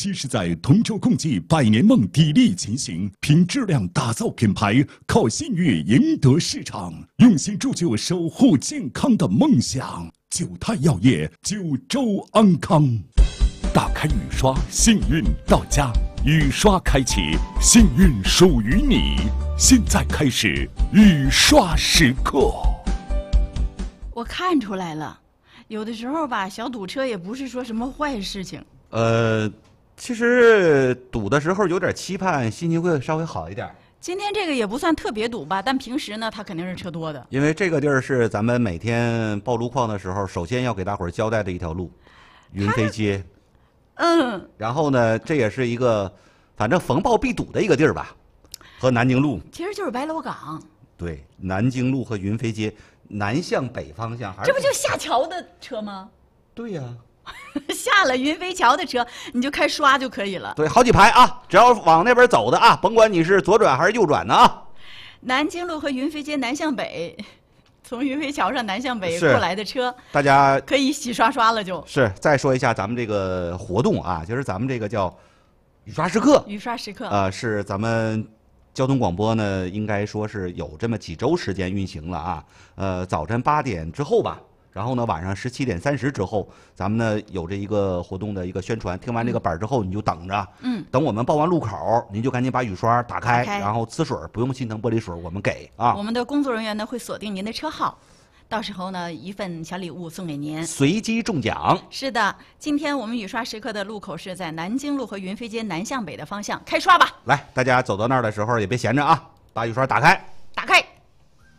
期是在通州共济百年梦砥砺前行，凭质量打造品牌，靠信誉赢得市场，用心铸就守护健康的梦想。九泰药业，九州安康。打开雨刷，幸运到家。雨刷开启，幸运属于你。现在开始雨刷时刻。 我看出来了，有的时候吧，小堵车也不是说什么坏事情。 其实堵的时候有点期盼，心情会稍微好一点。 今天这个也不算特别堵吧，但平时呢，它肯定是车多的。 因为这个地儿是咱们每天报路况的时候，首先要给大伙儿交代的一条路，云飞街。然后呢，这也是一个反正逢报必堵的一个地儿吧，和南京路。 其实就是白龙港。 对，南京路和云飞街南向北方向， 这不就下桥的车吗？ 对呀。 下了云飞桥的车，你就开刷就可以了。 对，好几排啊，只要往那边走的啊，甭管你是左转还是右转的啊。 南京路和云飞街南向北，从云飞桥上南向北过来的车， 大家可以洗刷刷了就。 是，再说一下咱们这个活动啊，就是咱们这个叫雨刷时刻。 雨刷时刻是咱们交通广播呢，应该说是有这么几周时间运行了啊。早晨8点之后吧。然后呢，晚上17点30之后，咱们呢有这一个活动的一个宣传。听完这个板之后，你就等着，等我们报完路口，您就赶紧把雨刷打开，然后呲水，不用心疼玻璃水，我们给啊。 我们的工作人员呢会锁定您的车号，到时候呢一份小礼物送给您， 随机中奖。 是的，今天我们雨刷时刻的路口是在南京路和云飞街南向北的方向，开刷吧。 来，大家走到那儿的时候也别闲着啊，把雨刷打开。